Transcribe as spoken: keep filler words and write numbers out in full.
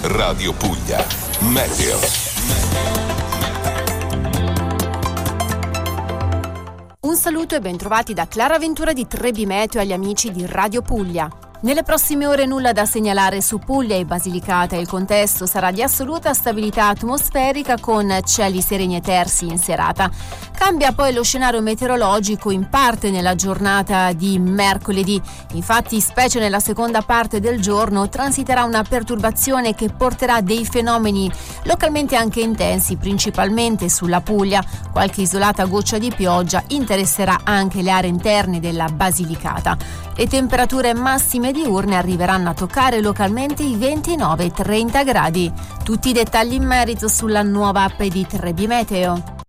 Radio Puglia. Meteo. Un saluto e bentrovati da Clara Ventura di Trebi Meteo agli amici di Radio Puglia. Nelle prossime ore nulla da segnalare su Puglia e Basilicata. Il contesto sarà di assoluta stabilità atmosferica con cieli sereni e tersi in serata. Cambia poi lo scenario meteorologico in parte nella giornata di mercoledì. Infatti, specie nella seconda parte del giorno, transiterà una perturbazione che porterà dei fenomeni localmente anche intensi, principalmente sulla Puglia. Qualche isolata goccia di pioggia interesserà anche le aree interne della Basilicata. Le temperature massime diurne arriveranno a toccare localmente i ventinove trenta gradi. Tutti i dettagli in merito sulla nuova app di Trebi Meteo.